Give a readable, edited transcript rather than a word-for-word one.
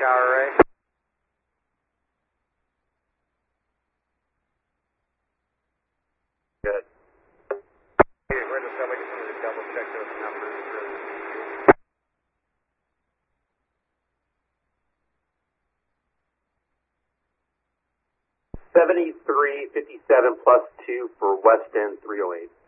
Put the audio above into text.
array. Good. Okay, we're just going to double check those numbers. 7357 plus 2 for West End 308.